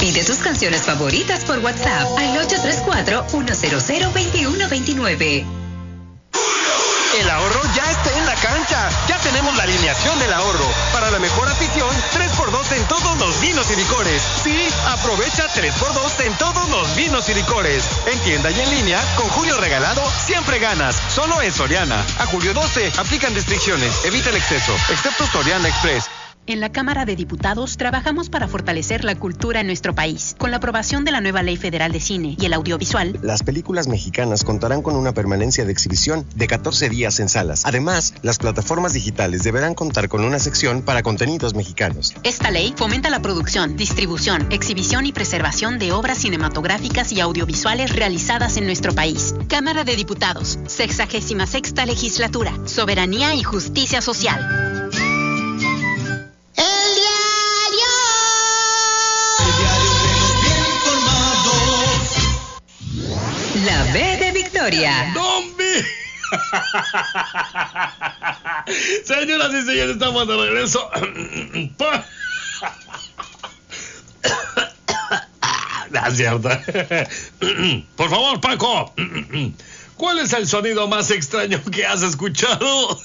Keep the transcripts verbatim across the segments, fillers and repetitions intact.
Pide tus canciones favoritas por WhatsApp al ocho tres cuatro, uno cero cero, dos uno dos nueve. El ahorro ya está en la cancha. Ya tenemos la alineación del ahorro. Para la mejor afición, tres por dos en todos los vinos y licores. Sí, aprovecha tres por dos en todos los vinos y licores. En tienda y en línea, con Julio Regalado, siempre ganas. Solo en Soriana. A julio doce, aplican restricciones. Evita el exceso, excepto Soriana Express. En la Cámara de Diputados trabajamos para fortalecer la cultura en nuestro país. Con la aprobación de la nueva Ley Federal de Cine y el Audiovisual, las películas mexicanas contarán con una permanencia de exhibición de catorce días en salas. Además, las plataformas digitales deberán contar con una sección para contenidos mexicanos. Esta ley fomenta la producción, distribución, exhibición y preservación de obras cinematográficas y audiovisuales realizadas en nuestro país. Cámara de Diputados, sexagésima sexta legislatura, soberanía y justicia social. La B de Victoria. ¡Dombi! Señoras y señores, estamos de regreso. No es cierto. Por favor, Paco, ¿cuál es el sonido más extraño que has escuchado?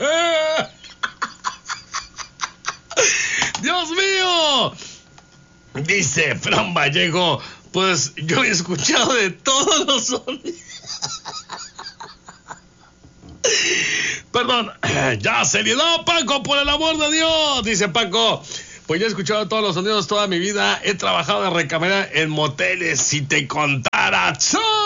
¡Dios mío! Dice Fran Vallejo. Pues yo he escuchado de todos los sonidos. Perdón, ya seriedad, Paco, por el amor de Dios, dice Paco. Pues yo he escuchado todos los sonidos toda mi vida. He trabajado de recamerera en moteles, si te contara. ¡Chao!